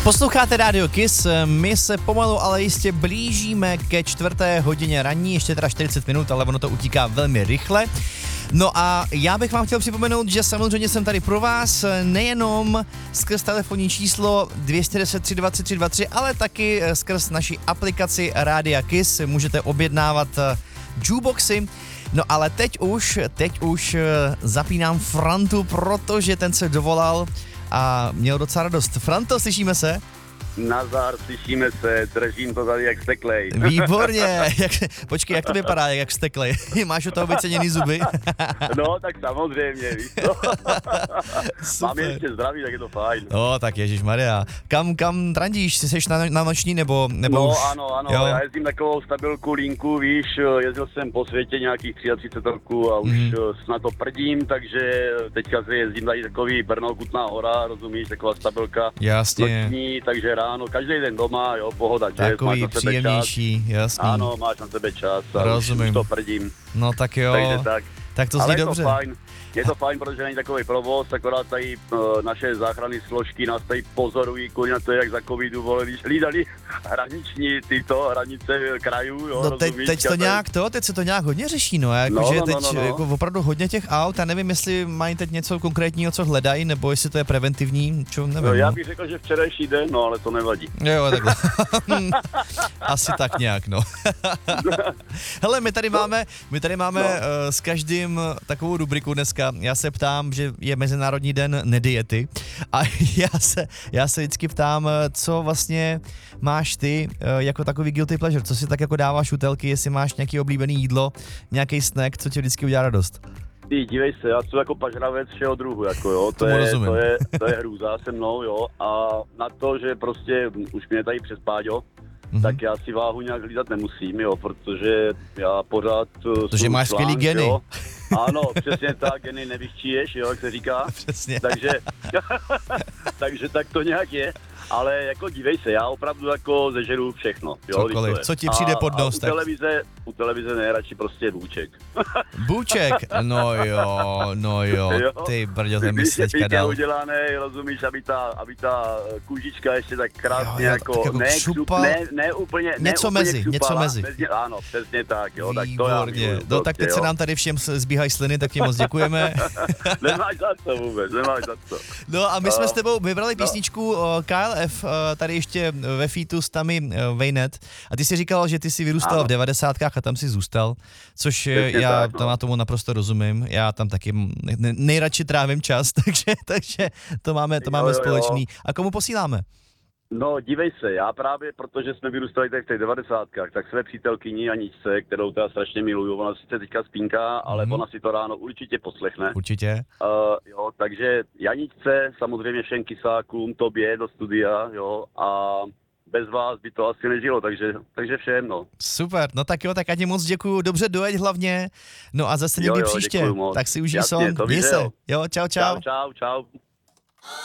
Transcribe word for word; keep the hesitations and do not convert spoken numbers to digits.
Posloucháte Radio Kiss, my se pomalu, ale jistě blížíme ke čtvrté hodině ranní, ještě teda čtyřicet minut, ale ono to utíká velmi rychle. No a já bych vám chtěl připomenout, že samozřejmě jsem tady pro vás nejenom skrz telefonní číslo dvě jedna deset tři dvacet tři dvacet tři, ale taky skrz naši aplikaci Rádia Kiss můžete objednávat jukeboxy. No ale teď už, teď už zapínám Frantu, protože ten se dovolal a měl docela radost. Franto, slyšíme se? Nazar, slyšíme se, držím to tady jak steklej. Výborně, jak, počkej, jak to vypadá, jak steklej? Máš od toho vyceněný zuby? No, tak samozřejmě, víš co? Mám ještě zdraví, tak je to fajn. No, tak ježišmarja. Kam, kam trandíš? Jsi seš na, na noční nebo, nebo No, už? ano, ano, jo? Já jezdím takovou stabilku linku, víš, jezdil jsem po světě nějakých třicet tři roku a už mm. snad to prdím, takže teďka se jezdím tady takový Brno, Kutná Hora, rozumíš, taková stabilka. Jasně. Noční, takže ráno, každý den doma, jo, pohoda, že? Takový příjemnější, jasný. Ano, máš na sebe čas a rozumím. Už, už to prdím. No tak jo, Takže tak. tak to zní Ale je dobře. To fajn. Je to fajn, protože není takový provoz, akorát tady uh, naše záchranné složky nás tady pozorují, kurňa, to je jak za covidu, vole, když hlídali hraniční tyto hranice krajů, jo, No teď, rozumíš, teď to tady... nějak to, teď se to nějak hodně řeší, no, jako, no, že no, teď no, no. jako opravdu hodně těch aut, já nevím, jestli mají teď něco konkrétního, co hledají, nebo jestli to je preventivní, čo, nevím. No, já no. bych řekl, že včerejší den, no, ale to nevadí. Jo, takhle. Asi tak nějak, no. Hele, my tady máme, my tady máme no. uh, s každým takovou rubriku dneska, já se ptám, že je Mezinárodní den nediety a já se, já se vždycky ptám, co vlastně máš ty jako takový guilty pleasure, co si tak jako dáváš u telky, jestli máš nějaký oblíbený jídlo, nějaký snack, co ti vždycky udělá radost. Ty, dívej se, já jsem jako pažravec všeho druhu, jako jo, to je, to je, to je hrůza se mnou, jo, a na to, že prostě už mě tady přes Páďo, mm-hmm. tak já si váhu nějak hlídat nemusím, jo, protože já pořád... Protože máš skvělý geny. Jo. Ano, přesně tak, geny nevyščíješ, jo, jak se říká. Přesně. Takže, takže tak to nějak je. Ale jako dívej se, já opravdu jako zežeru všechno. Jo, cokoliv, co ti přijde pod nos. A u, tak... televize, u televize nejradši prostě bůček. Bůček? No jo, no jo, jo. Ty brďo, ten mi se teďka dal. Udělaný, rozumíš, aby ta, aby ta kůžička ještě tak krásně jo, jo, jako, jako ne, křupa, ne, ne úplně, něco ne mezi, úplně něco mezi. mezi. Ano, přesně tak, jo, výborně. Tak to já miluju, no prostě, tak teď jo. se nám tady všem zbíhají sliny, tak ti moc děkujeme. Nemáš za co vůbec, nemáš za co. No a my jsme uh, s tebou vybrali písničku no. K L F, tady ještě ve featu s Tami Waynet a ty jsi říkal, že ty jsi vyrůstal ano. v devadesátkách a tam si zůstal, což přesně já tak, no. tam tomu naprosto rozumím, já tam taky nejradši trávím čas, takže, takže to máme, to jo, máme jo, společný. Jo. A komu posíláme? No, dívej se, já právě, protože jsme vyrůstali tak v těch devadesátkách, tak své přítelkyni Aničce, kterou teda strašně miluju, ona sice teďka spínká, ale mm. ona si to ráno určitě poslechne. Určitě. Uh, jo, takže Janičce, samozřejmě všem kysákům, tobě do studia, jo, a bez vás by to asi nežilo, takže, takže všem, no. Super, no tak jo, tak já ti moc děkuju, dobře dojeď hlavně, no a zase někdy jo, jo, příště, tak si užij Jasně, son, měj se, jo, čau, čau. Čau, čau, čau.